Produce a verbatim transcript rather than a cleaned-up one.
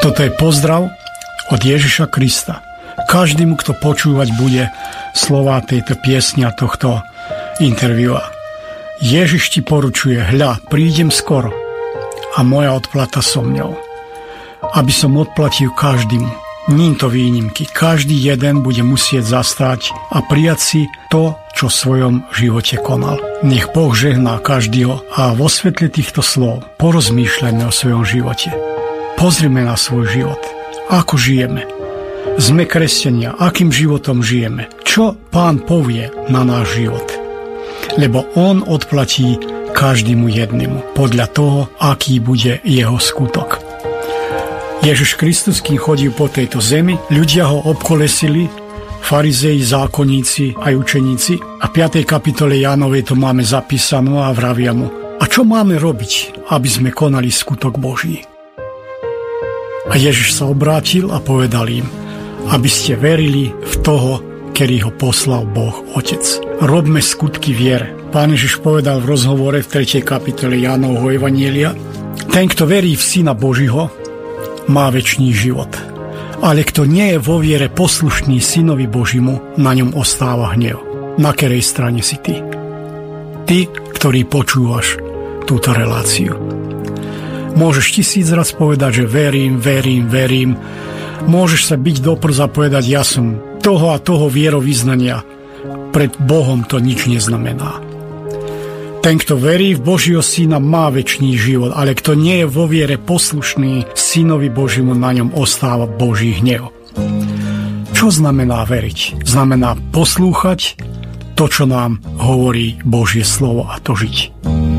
Toto je pozdrav od Ježiša Krista. Každému, kto počúvať bude slová tejto piesne a tohto interviua. Ježiš ti poručuje, hľa, prídem skoro a moja odplata so mňou. Aby som odplatil každému. Ním to výnimky. Každý jeden bude musieť zastať a prijať si to, čo v svojom živote konal. Nech Boh žehná každého a vo svetle týchto slov porozmýšľajme o svojom živote. Pozrime na svoj život. Ako žijeme? Sme kresťania. Akým životom žijeme? Čo Pán povie na náš život? Lebo On odplatí každému jednému podľa toho, aký bude jeho skutok. Ježiš Kristus, kým chodil po tejto zemi, ľudia ho obkolesili, farizei, zákonníci aj učeníci. A v piatej kapitole Jánovej to máme zapísané a vravia mu: a čo máme robiť, aby sme konali skutok Boží? A Ježiš sa obrátil a povedal im: aby ste verili v toho, ktorý ho poslal Boh Otec. Robme skutky viere. Pán Ježiš povedal v rozhovore v tretej kapitole Jánovho evanjelia: ten, kto verí v Syna Božího, má večný život. Ale kto nie je vo viere poslušný Synovi Božimu, na ňom ostáva hnev. Na ktorej strane si ty? Ty, ktorý počúvaš túto reláciu. Môžeš tisíc raz povedať, že verím, verím, verím. Môžeš sa byť do prsa povedať: ja som toho a toho vierovyznania. Pred Bohom to nič neznamená. Ten, kto verí v Božieho Syna, má večný život, ale kto nie je vo viere poslušný Synovi Božiemu, na ňom ostáva Boží hnev. Čo znamená veriť? Znamená poslúchať to, čo nám hovorí Božie slovo, a to žiť.